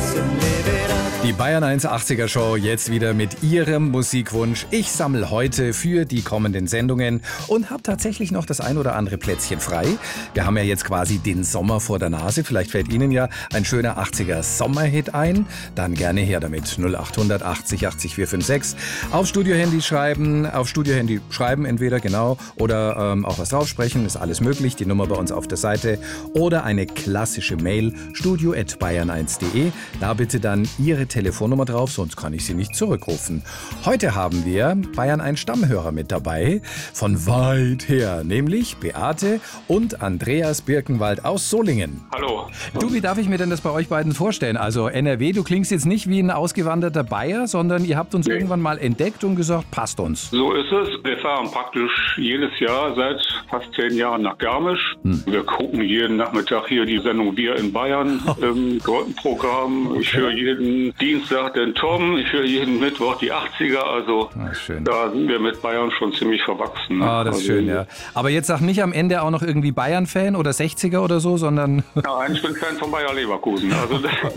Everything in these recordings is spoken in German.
Die Bayern 1 80er Show jetzt wieder mit Ihrem Musikwunsch. Ich sammle heute für die kommenden Sendungen und habe tatsächlich noch das ein oder andere Plätzchen frei. Wir haben ja jetzt quasi den Sommer vor der Nase. Vielleicht fällt Ihnen ja ein schöner 80er Sommerhit ein. Dann gerne her damit. 0800 80 80 456. Auf Studiohandy schreiben entweder genau oder auch was draufsprechen. Ist alles möglich. Die Nummer bei uns auf der Seite. Oder eine klassische Mail studio@bayern1.de. Da bitte dann Ihre Telefonnummer drauf, sonst kann ich Sie nicht zurückrufen. Heute haben wir Bayern 1 Stammhörer mit dabei, von weit her, nämlich Beate und Andreas Birkenwald aus Solingen. Hallo. Du, wie darf ich mir denn das bei euch beiden vorstellen? Also NRW, du klingst jetzt nicht wie ein ausgewanderter Bayer, sondern ihr habt uns irgendwann mal entdeckt und gesagt, passt uns. So ist es. Wir fahren praktisch jedes Jahr seit fast 10 Jahren nach Garmisch. Wir gucken jeden Nachmittag hier die Sendung Wir in Bayern im Gruppenprogramm. Ich höre jeden Dienstag den Tom, ich höre jeden Mittwoch die 80er. Also schön. Da sind wir mit Bayern schon ziemlich verwachsen. Ne? Ah, das ist schön, ja. Aber jetzt sag nicht am Ende auch noch irgendwie Bayern-Fan oder 60er oder so, sondern... Nein, ich bin Fan von Bayer Leverkusen. Also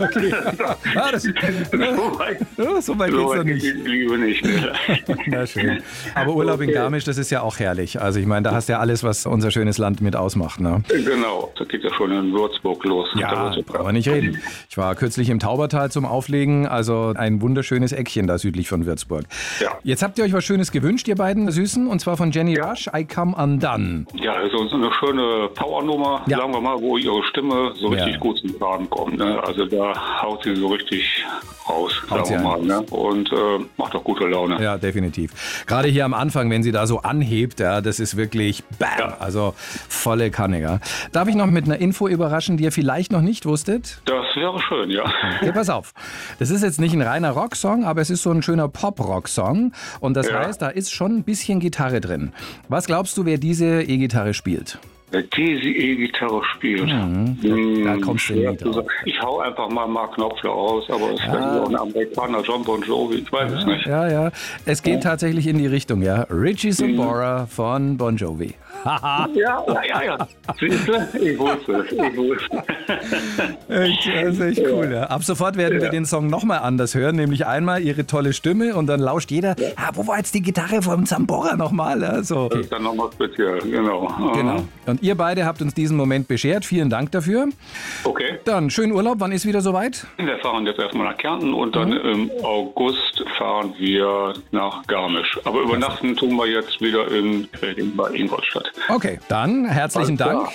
so weit geht's noch nicht. Ich liebe nicht. Na schön. Aber Urlaub in Garmisch, das ist ja auch herrlich. Also ich meine, da hast du ja alles, was unser schönes Land mit ausmacht. Ne? Genau, das geht ja schon in Würzburg los. Ja, brauchen wir nicht reden. Ich war kürzlich im Taubertal zum Auflegen, also ein wunderschönes Eckchen da südlich von Würzburg. Ja. Jetzt habt ihr euch was Schönes gewünscht, ihr beiden Süßen, und zwar von Jenny Rush, I Come Undone. Ja, also so eine schöne Powernummer, sagen wir mal, wo ihre Stimme so richtig gut zum Tragen kommt. Ne? Also da haut sie so richtig raus, sagen wir mal. Ne? Und macht auch gute Laune. Ja, definitiv. Gerade hier am Anfang, wenn sie da so anhebt, ja, das ist wirklich BAM, also volle Kanne. Ja. Darf ich noch mit einer Info überraschen, die ihr vielleicht noch nicht wusstet? Das wäre schön, ja. Okay, pass auf. Das ist jetzt nicht ein reiner Rocksong, aber es ist so ein schöner Pop-Rock-Song. Und das heißt, da ist schon ein bisschen Gitarre drin. Was glaubst du, wer diese E-Gitarre spielt? Wer diese E-Gitarre spielt? Da kommst du nicht drauf. Ich hau einfach mal Mark Knopfler aus, aber es ist auch ein Amerikaner, John Bon Jovi, ich weiß es nicht. Ja. Es geht tatsächlich in die Richtung, ja. Richie Sambora von Bon Jovi. Ja. Siehst du? Ich wusste es. Das ist echt cool, ja. Ab sofort werden wir den Song nochmal anders hören, nämlich einmal ihre tolle Stimme und dann lauscht jeder, wo war jetzt die Gitarre vom Sambora nochmal? Also, das ist dann nochmal speziell, genau. Und ihr beide habt uns diesen Moment beschert. Vielen Dank dafür. Okay. Dann schönen Urlaub. Wann ist wieder soweit? Wir fahren jetzt erstmal nach Kärnten und dann im August fahren wir nach Garmisch. Aber übernachten tun wir jetzt wieder in Ingolstadt. Okay, dann herzlichen Dank.